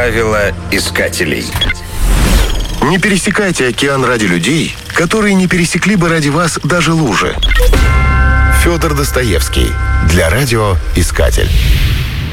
Правила искателей. Не пересекайте океан ради людей, которые не пересекли бы ради вас даже лужи. Федор Достоевский. Для радиоискатель.